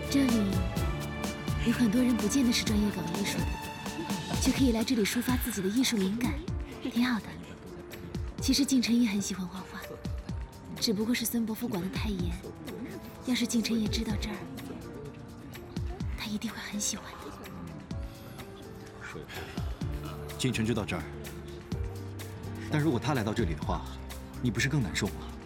这里有很多人不见得是专业搞艺术的，却可以来这里抒发自己的艺术灵感，挺好的。其实敬晨也很喜欢画画，只不过是孙伯父管得太严。要是敬晨也知道这儿，他一定会很喜欢的。 敬晨知道这儿，但如果他来到这里的话，你不是更难受吗？